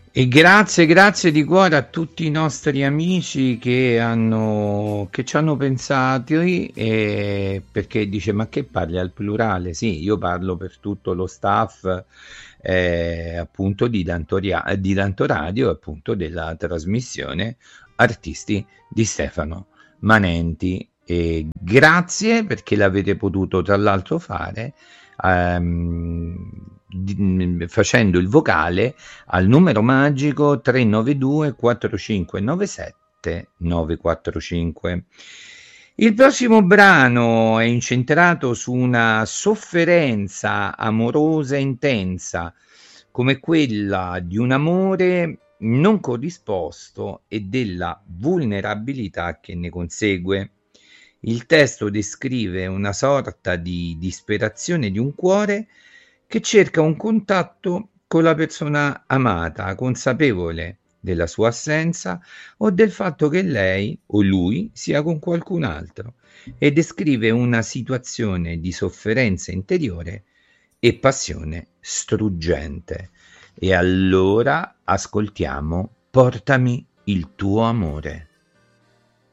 E grazie di cuore a tutti i nostri amici che ci hanno pensato, perché dice ma che parli al plurale? Sì, io parlo per tutto lo staff appunto di Danto Radio, appunto della trasmissione Artisti di Stefano Manenti. E grazie perché l'avete potuto tra l'altro fare facendo il vocale al numero magico 392 4597 945. Il prossimo brano è incentrato su una sofferenza amorosa intensa, come quella di un amore non corrisposto e della vulnerabilità che ne consegue. Il testo descrive una sorta di disperazione di un cuore che cerca un contatto con la persona amata, consapevole della sua assenza o del fatto che lei o lui sia con qualcun altro, e descrive una situazione di sofferenza interiore e passione struggente. E allora ascoltiamo Portami il tuo amore.